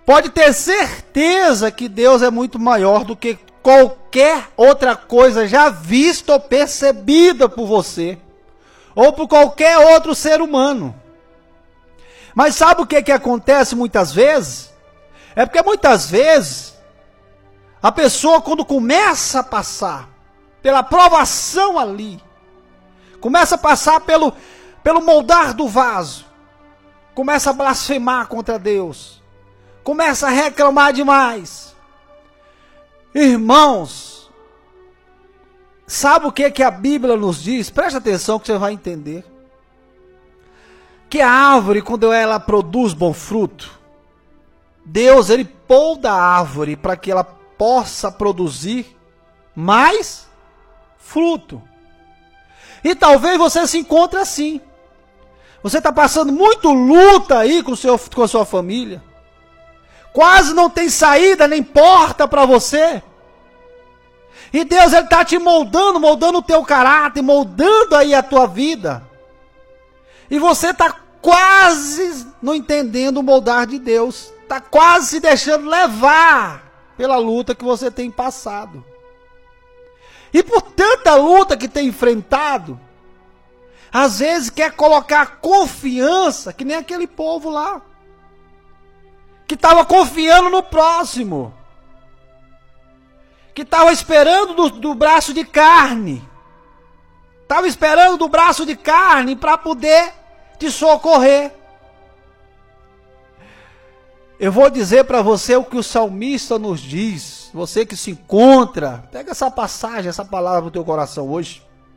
pode ter certeza que Deus é muito maior do que qualquer outra coisa já vista ou percebida por você, ou por qualquer outro ser humano. Mas sabe o que acontece muitas vezes? É porque muitas vezes a pessoa, quando começa a passar pela provação ali, começa a passar pelo moldar do vaso, começa a blasfemar contra Deus, começa a reclamar demais. Irmãos, sabe o que a Bíblia nos diz? Preste atenção que você vai entender. Que a árvore, quando ela produz bom fruto, Deus, ele podá a árvore para que ela possa produzir mais fruto. E talvez você se encontre assim. Você está passando muito luta aí com a sua família. Quase não tem saída nem porta para você. E Deus, ele está te moldando, moldando o teu caráter, moldando aí a tua vida. E você está quase não entendendo o moldar de Deus. Está quase se deixando levar pela luta que você tem passado. E por tanta luta que tem enfrentado, às vezes quer colocar confiança, que nem aquele povo lá, que estava confiando no próximo, que estava esperando do braço de carne, estava esperando do braço de carne para poder te socorrer. Eu vou dizer para você o que o salmista nos diz, você que se encontra, pega essa passagem, essa palavra no teu coração hoje.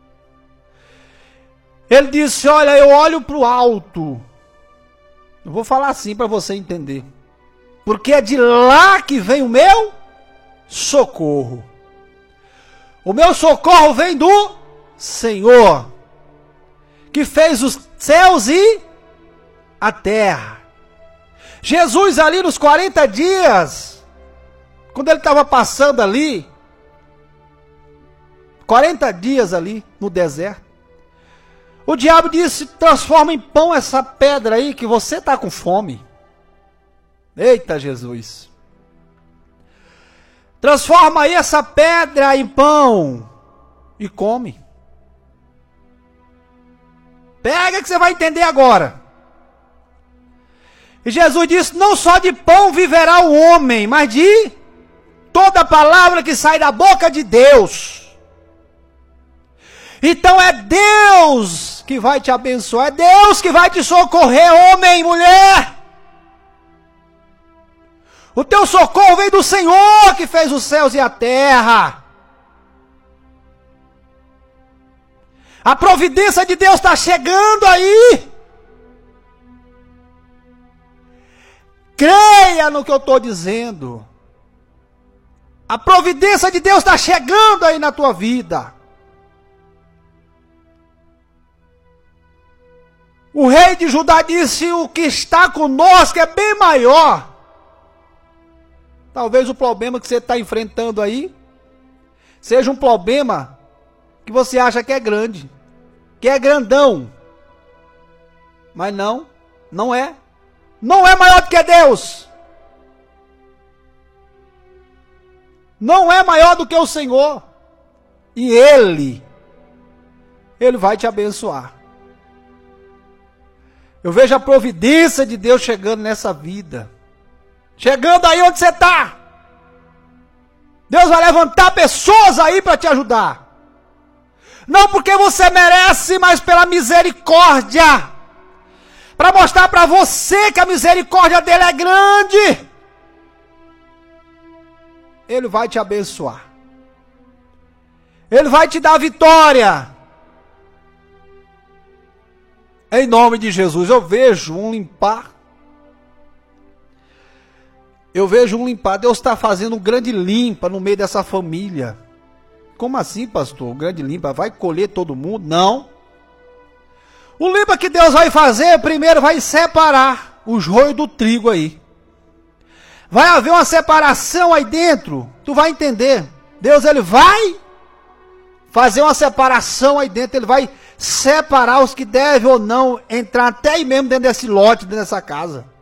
Ele disse, olha, eu olho para o alto. Eu vou falar assim para você entender. Porque é de lá que vem o meu socorro. O meu socorro vem do Senhor, que fez os céus e a terra. Jesus ali nos 40 dias, quando ele estava passando ali, 40 dias ali no deserto, o diabo disse, transforma em pão essa pedra aí que você está com fome. Eita Jesus. Transforma aí essa pedra em pão e come. Pega que você vai entender agora. E Jesus disse, não só de pão viverá o homem, mas de toda palavra que sai da boca de Deus. Então é Deus que vai te abençoar, é Deus que vai te socorrer, homem e mulher. O teu socorro vem do Senhor que fez os céus e a terra. A providência de Deus está chegando aí. Creia no que eu estou dizendo. A providência de Deus está chegando aí na tua vida. O rei de Judá disse, o que está conosco é bem maior. Talvez o problema que você está enfrentando aí seja um problema que você acha que é grande, que é grandão. Mas não, não é. Não é maior do que Deus. Não é maior do que o Senhor. E Ele vai te abençoar. Eu vejo a providência de Deus chegando nessa vida. Chegando aí onde você está. Deus vai levantar pessoas aí para te ajudar. Não porque você merece, mas pela misericórdia. Para mostrar para você que a misericórdia dele é grande. Ele vai te abençoar. Ele vai te dar vitória. Em nome de Jesus, eu vejo um limpar. Eu vejo um limpar. Deus está fazendo um grande limpa no meio dessa família. Como assim, pastor? Um grande limpa? Vai colher todo mundo? Não. O limpa que Deus vai fazer, primeiro vai separar o joio do trigo aí. Vai haver uma separação aí dentro. Tu vai entender. Deus, ele vai fazer uma separação aí dentro. Ele vai separar os que devem ou não entrar até aí mesmo dentro desse lote, dentro dessa casa.